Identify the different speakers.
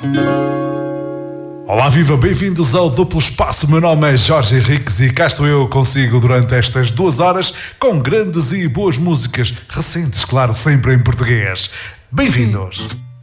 Speaker 1: Olá, viva, bem-vindos ao Duplo Espaço. Meu nome é Jorge Henriques e cá estou eu consigo durante estas 2 horas com grandes e boas músicas, recentes, claro, sempre em português. Bem-vindos!